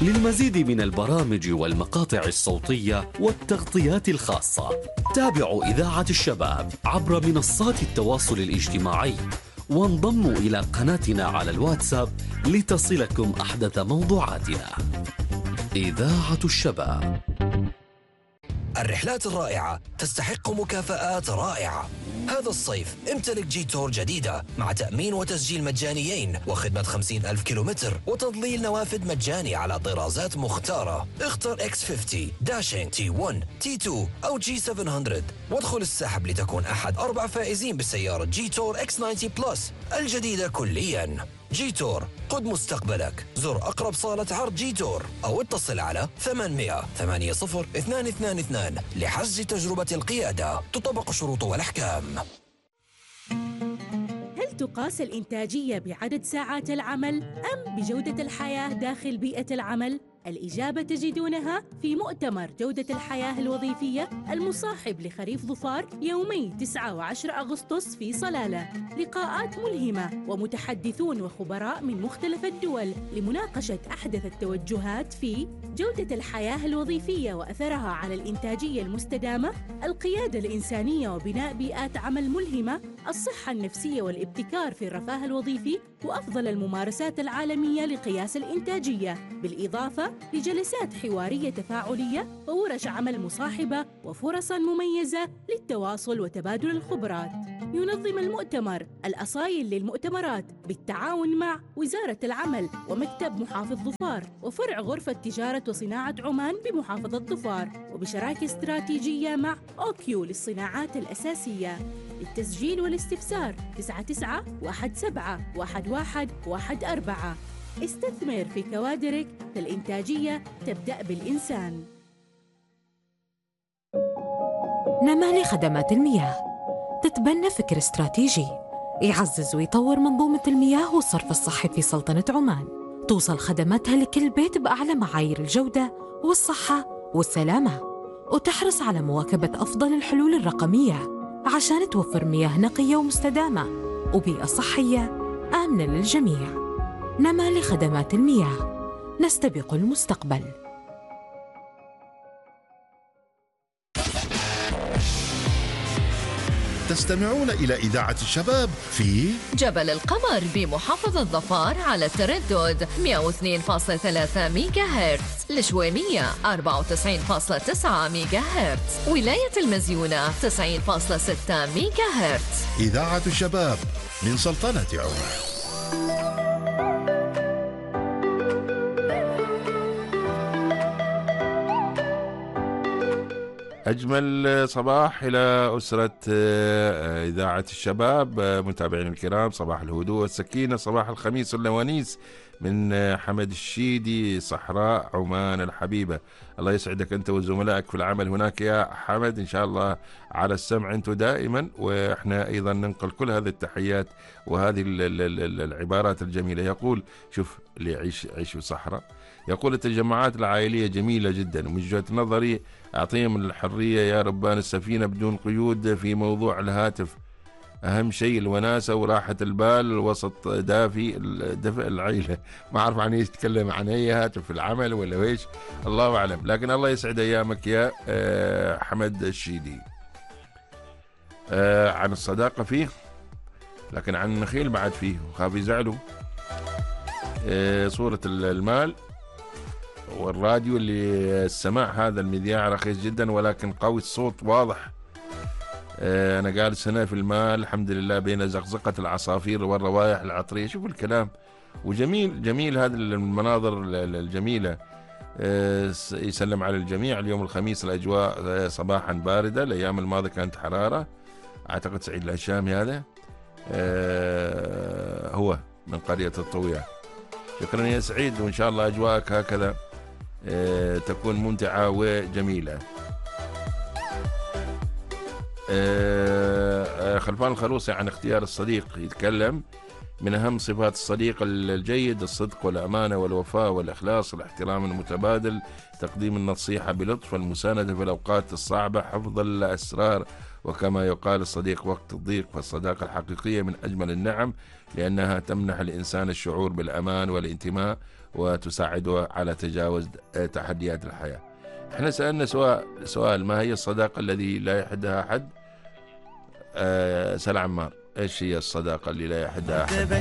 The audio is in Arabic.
للمزيد من البرامج والمقاطع الصوتية والتغطيات الخاصة تابعوا إذاعة الشباب عبر منصات التواصل الاجتماعي وانضموا إلى قناتنا على الواتساب لتصلكم أحدث موضوعاتنا. إذاعة الشباب. الرحلات الرائعة تستحق مكافآت رائعة. هذا الصيف امتلك جيتور جديدة مع تأمين وتسجيل مجانيين وخدمة 50,000 كيلومتر وتضليل نوافذ مجاني على طرازات مختارة. اختر X50 داشينج T1 T2 أو G700 وادخل السحب لتكون أحد 4 فائزين بسيارة جيتور X90 بلس الجديدة كلياً. جيتور، قد مستقبلك. زر أقرب صالة عرض جيتور أو اتصل على 800-80-222 لحجز تجربة القيادة. تطبق الشروط والأحكام. هل تقاس الإنتاجية بعدد ساعات العمل أم بجودة الحياة داخل بيئة العمل؟ الإجابة تجدونها في مؤتمر جودة الحياة الوظيفية المصاحب لخريف ظفار يومي 9 و10 أغسطس في صلالة. لقاءات ملهمة ومتحدثون وخبراء من مختلف الدول لمناقشة أحدث التوجهات في جودة الحياة الوظيفية وأثرها على الإنتاجية المستدامة، القيادة الإنسانية وبناء بيئات عمل ملهمة، الصحة النفسية والابتكار في الرفاه الوظيفي، وأفضل الممارسات العالمية لقياس الإنتاجية، بالإضافة لجلسات حوارية تفاعلية وورش عمل مصاحبة وفرصاً مميزة للتواصل وتبادل الخبرات. ينظم المؤتمر الأصايل للمؤتمرات بالتعاون مع وزارة العمل ومكتب محافظ ظفار وفرع غرفة تجارة وصناعة عمان بمحافظة ظفار، وبشراكة استراتيجية مع أوكيو للصناعات الأساسية. للتسجيل والاستفسار 99-17-11-14. استثمر في كوادرك، فالإنتاجية تبدأ بالإنسان. نمالي خدمات المياه تتبنى فكر استراتيجي يعزز ويطور منظومة المياه والصرف الصحي في سلطنة عمان. توصل خدماتها لكل بيت بأعلى معايير الجودة والصحة والسلامة، وتحرص على مواكبة أفضل الحلول الرقمية عشان توفر مياه نقية ومستدامة وبيئة صحية آمنة للجميع. نمالي خدمات المياه، نستبق المستقبل. تستمعون إلى إذاعة الشباب في جبل القمر بمحافظة ظفار على التردد 102.3 ميجا هرتز، الشويمية 94.9 ميجا هرتز، ولاية المزيونة 90.6 ميجا هرتز. إذاعة الشباب من سلطنة عمان. أجمل صباح إلى أسرة إذاعة الشباب. متابعين الكرام، صباح الهدوء والسكينة، صباح الخميس والنوانيس من حمد الشيدي، صحراء عمان الحبيبة. الله يسعدك أنت وزملائك في العمل هناك يا حمد، إن شاء الله على السمع أنتم دائما، وإحنا أيضا ننقل كل هذه التحيات وهذه العبارات الجميلة. يقول شوف اللي يعيش في صحراء، يقول التجمعات العائلية جميلة جدا، ومن وجهة نظري أعطيهم الحرية يا ربان السفينة بدون قيود في الهاتف. أهم شيء الوناسة وراحة البال وسط دفء العيلة. ما أعرف عن إيش يتكلم، عن أي هاتف في العمل ولا إيش، الله أعلم، لكن الله يسعد أيامك يا حمد الشيدي. عن الصداقة فيه، لكن عن النخيل بعد فيه، وخاف يزعلوا. صورة المال والراديو اللي السماع، هذا المذياع رخيص جدا ولكن قوي، الصوت واضح. أنا جالس هنا في المال الحمد لله بين زقزقة العصافير والروائح العطرية. شوف الكلام، وجميل جميل هذه المناظر الجميلة. يسلم على الجميع. اليوم الخميس الأجواء صباحا باردة، الأيام الماضية كانت حرارة. أعتقد سعيد الهشامي هذا هو من قرية الطوية. شكرا يا سعيد، وإن شاء الله أجواءك هكذا تكون ممتعة وجميلة. خلفان الخروصي عن اختيار الصديق يتكلم: من أهم صفات الصديق الجيد الصدق والأمانة والوفاء والإخلاص، الاحترام المتبادل، تقديم النصيحة بلطف، المساندة في الأوقات الصعبة، حفظ الأسرار، وكما يقال الصديق وقت الضيق. فالصداقة الحقيقية من أجمل النعم، لأنها تمنح الإنسان الشعور بالأمان والانتماء وتساعده على تجاوز تحديات الحياة. احنا سألنا سؤال: ما هي الصداقة الذي لا يحدها أحد؟ سل عمار، ايش هي الصداقة اللي لا يحدها أحد؟